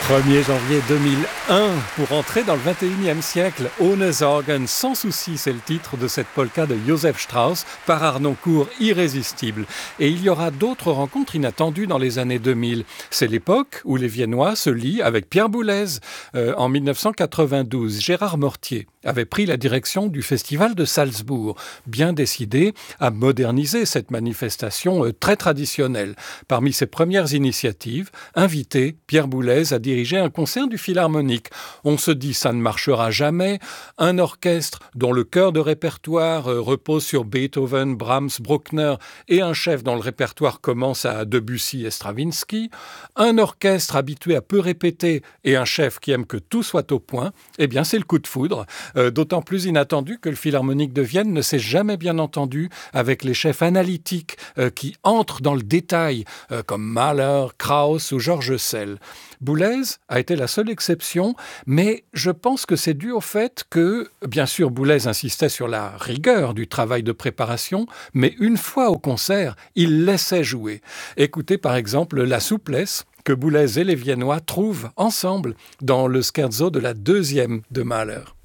1er janvier 2001, pour entrer dans le 21e siècle, Ohne Sorgen, sans souci, c'est le titre de cette polka de Joseph Strauss, par Harnoncourt, irrésistible. Et il y aura d'autres rencontres inattendues dans les années 2000. C'est l'époque où les Viennois se lient avec Pierre Boulez. En 1992, Gérard Mortier avait pris la direction du festival de Salzbourg, bien décidé à moderniser cette manifestation très traditionnelle. Parmi ses premières initiatives, inviter Pierre Boulez à diriger un concert du Philharmonique. On se dit ça ne marchera jamais. Un orchestre dont le cœur de répertoire repose sur Beethoven, Brahms, Bruckner et un chef dont le répertoire commence à Debussy et Stravinsky. Un orchestre habitué à peu répéter et un chef qui aime que tout soit au point. Eh bien, c'est le coup de foudre. D'autant plus inattendu que le Philharmonique de Vienne ne s'est jamais bien entendu avec les chefs analytiques qui entrent dans le détail, comme Mahler, Krauss ou Georges Sell. Boulez a été la seule exception, mais je pense que c'est dû au fait que, bien sûr, Boulez insistait sur la rigueur du travail de préparation, mais une fois au concert, il laissait jouer. Écoutez par exemple la souplesse que Boulez et les Viennois trouvent ensemble dans le scherzo de la deuxième de Mahler.